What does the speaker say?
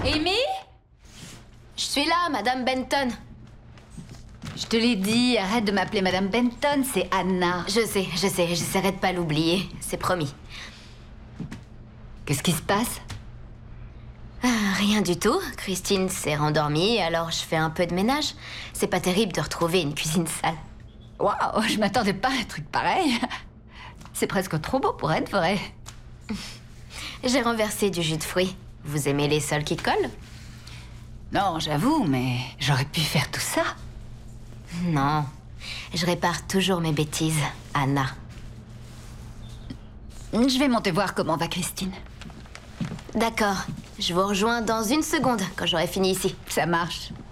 Amy? Je suis là, Madame Benton. Je te l'ai dit, arrête de m'appeler Madame Benton, c'est Anna. Je sais, j'essaierai de pas l'oublier, c'est promis. Qu'est-ce qui se passe? Rien du tout. Christine s'est rendormie, alors je fais un peu de ménage. C'est pas terrible de retrouver une cuisine sale. Waouh, je m'attendais pas à un truc pareil. C'est presque trop beau pour être vrai. J'ai renversé du jus de fruits. Vous aimez les sols qui collent? Non, j'avoue, mais j'aurais pu faire tout ça. Non. Je répare toujours mes bêtises, Anna. Je vais monter voir comment va Christine. D'accord. Je vous rejoins dans 1 seconde, quand j'aurai fini ici. Ça marche.